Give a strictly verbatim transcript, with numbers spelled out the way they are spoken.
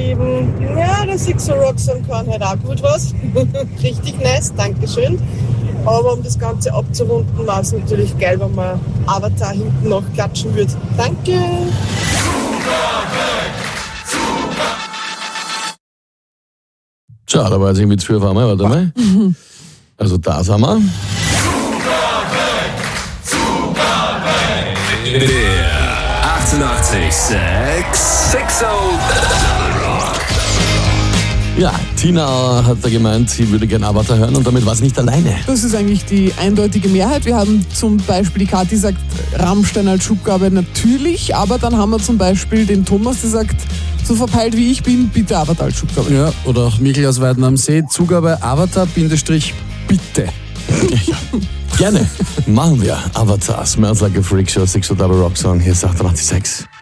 geschrieben, ja, der Six Roxanne kann halt auch gut was. Richtig nice, Dankeschön. Aber um das Ganze abzurunden, war es natürlich geil, wenn man Avatar hinten noch klatschen würde. Danke! Tja, da war jetzt irgendwie zu viel auf einmal, warte mal. Also da sind wir. Der achtundachtzig sechs Six Ja, Tina hat da gemeint, sie würde gerne Avatar hören und damit war sie nicht alleine. Das ist eigentlich die eindeutige Mehrheit. Wir haben zum Beispiel die Kathi, die sagt, Rammstein als Schubgabe natürlich, aber dann haben wir zum Beispiel den Thomas, der sagt, so verpeilt wie ich bin, bitte Avatar als Schubgabe. Ja, oder auch Michael aus Weiden am See, Zugabe Avatar, Bindestrich, bitte. Ja, gerne. Machen wir. Avatar, Smells Like a Freak Show, Six Double Rock Song, hier ist achtundachtzig Komma sechs.